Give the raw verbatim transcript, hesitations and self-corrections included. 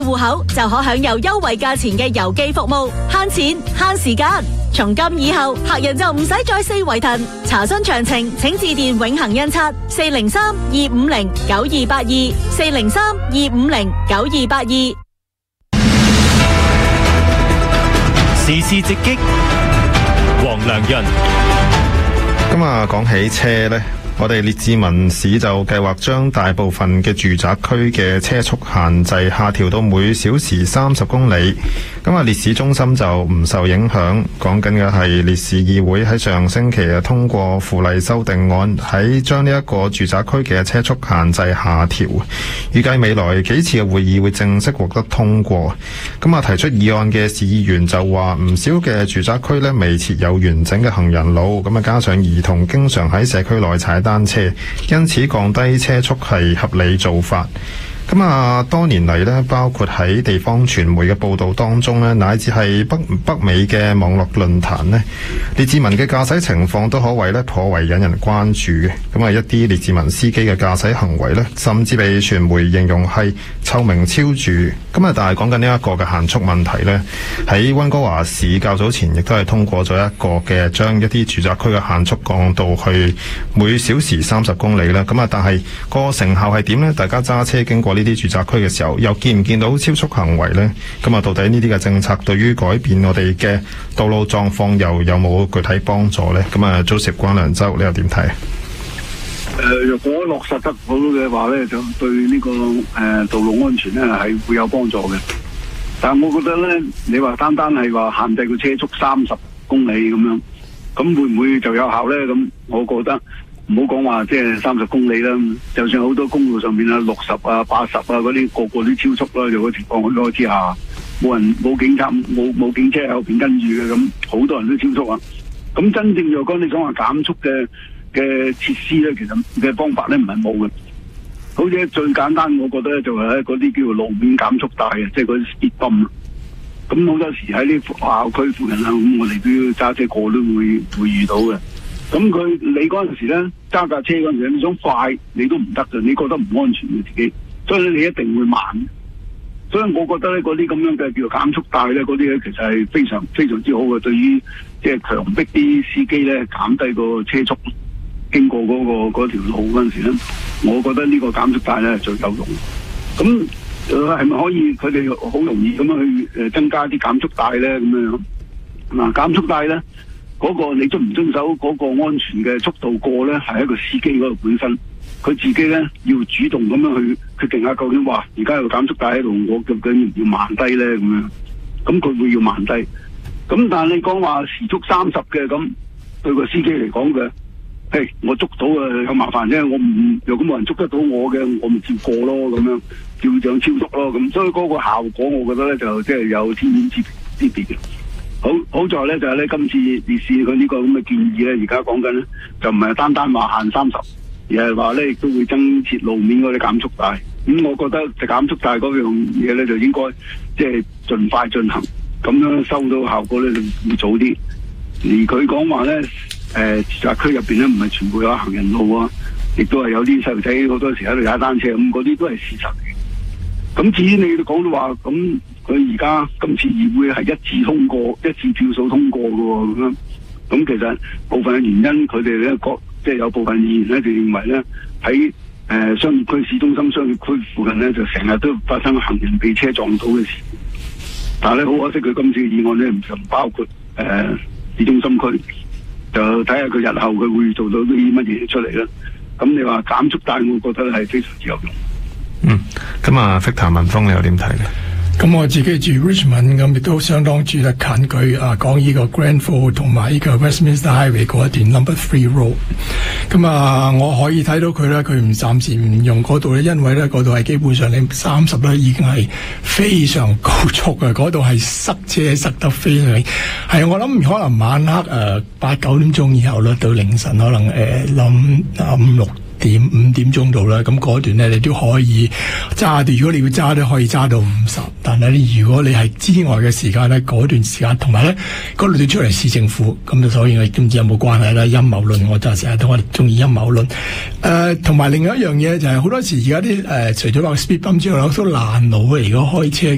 戶口就可享有優惠價錢嘅郵寄服務，慳錢慳時間。從今以後，客人就唔使再四圍騰。查詢詳情，請致電永恆印刷四零三二五零九二八二四零三二五零九二八二。 時事直擊，黃良潤。 今日講起車呢，我哋列治文市就計劃將大部分嘅住宅區嘅車速限制下調到每小時三十公里。咁啊，列市中心就唔受影響。講緊嘅係列市議會喺上星期啊通過附例修訂案，喺將呢一個住宅區嘅車速限制下調。預計未來幾次嘅會議會正式獲得通過。咁啊，提出議案嘅市議員就話，唔少嘅住宅區呢未設有完整嘅行人路，咁啊加上兒童經常喺社區內踩單車，因此降低車速係合理做法。咁啊，多年嚟呢，包括喺地方傳媒嘅報導當中呢，乃至係北北美嘅網絡論壇呢，列治文嘅駕駛情況都可謂呢頗為引人關注嘅。咁啊，一啲列治文司機嘅駕駛行為呢，甚至被傳媒形容係臭名昭著。咁啊，但係講緊呢一個嘅限速問題呢，喺溫哥華市較早前亦都係通過咗一個嘅將一啲住宅區嘅限速降到去每小時三十公里啦。咁啊，但係個成效係點呢？大家揸車經過呢啲住宅區嘅時候，又見唔見到超速行為呢？咁啊，到底呢啲嘅政策對於改變我哋嘅道路狀況又有冇具體幫助呢？咁啊，Joseph關良洲，你又點睇？ 誒，若果落實得好嘅話咧，就對呢、這個誒、呃、道路安全咧係會有幫助嘅。但係我覺得咧，你話單單係話限制個車速三十公里咁樣，咁會唔會就有效咧？咁我覺得唔好講話即係三十公里啦，就算好多公路上面啊六十啊八十啊嗰啲個個都超速啦，有個情況許多之下，冇人冇警察冇冇警車喺後邊跟住嘅，咁好多人都超速啊。咁真正若果你講話減速嘅嘅設施咧，其實嘅方法咧唔係冇嘅。好似最簡單，我覺得咧就係咧嗰啲叫做路面減速帶嘅，即係嗰啲 speed bump。咁好多時喺啲學校區附近啊，咁我哋都要揸車過都會會遇到嘅。咁佢你嗰陣時咧揸架車嗰陣時，你想快你都唔得嘅，你覺得唔安全嘅自己，所以咧你一定會慢。所以我覺得咧嗰啲咁樣嘅叫做減速帶咧，嗰啲咧其實係非常非常之好嘅，對於即係強迫啲司機咧減低個車速。經過嗰、那個嗰條路嗰陣時咧，我覺得呢個減速帶咧係最有用。咁係咪可以佢哋好容易咁樣去誒增加啲減速帶咧？咁樣嗱，減速帶咧嗰、那個你遵唔遵守嗰個安全嘅速度過咧，係一個司機嗰度本身，佢自己咧要主動咁樣去決定下究竟話而家有減速帶喺度，我究竟要慢低咧咁樣。咁佢會要慢低。咁但係你講話時速三十嘅咁，對個司機嚟講嘅。誒、hey，我捉到啊有麻煩啫，我唔又咁冇人捉得到我嘅，我咪照過咯，咁樣照樣超速咯，咁所以嗰個效果，我覺得咧就即係有天淵之之別嘅。好好在咧就係咧今次列市佢呢個咁嘅建議咧，而家講緊咧就唔係單單話限三十，而係話咧亦都會增設路面嗰啲減速帶。咁、嗯、我覺得就減速帶嗰樣嘢咧就應該即係盡快進行，咁樣收到效果咧就會早啲。而佢講話咧。誒、呃，住宅區入邊咧唔係全部有行人路啊，亦都係有啲細路仔好多時喺度踩單車，咁嗰啲都係事實嚟。咁至於你講到話，咁佢而家今次議會係一致通過，一致票數通過嘅喎，咁樣，咁其實部分嘅原因，佢哋咧覺即係有部分議員咧就認為咧喺誒商業區、市中心商業區附近咧就成日都發生行人被車撞到嘅事。但係咧好可惜，佢今次嘅議案咧唔包括誒、呃、市中心區。就睇下佢日後佢會做到啲乜嘢出嚟啦。咁你話減速帶，我覺得係非常之有用。 嗯，咁啊，Victor文峰你又點睇咧？ 咁我自己住 Richmond， 咁亦都相當住得近佢啊，講呢個 Grenfell 同埋呢個 Westminster Highway 嗰一段 Number Three Road。咁啊，我可以睇到佢咧，佢唔暫時唔用嗰度咧，因為咧嗰度係基本上你三十咧已經係非常高速嘅，嗰度係塞車塞得非常係。我諗可能晚黑誒八九點鐘以後咧，到凌晨可能誒諗啊五六點五點鐘度啦，咁嗰段咧你都可以揸到。如果你要揸咧，可以揸到五十。但係咧，如果你係之外嘅時間咧，嗰段時間同埋咧嗰度要出嚟市政府，咁就所以我唔知有冇關係啦。陰謀論，我就成日都我哋中意陰謀論。誒、呃，同埋另外一樣嘢就係、是、好多時而家啲誒，除咗話 speed bump 之外，好多爛路啊！如果開車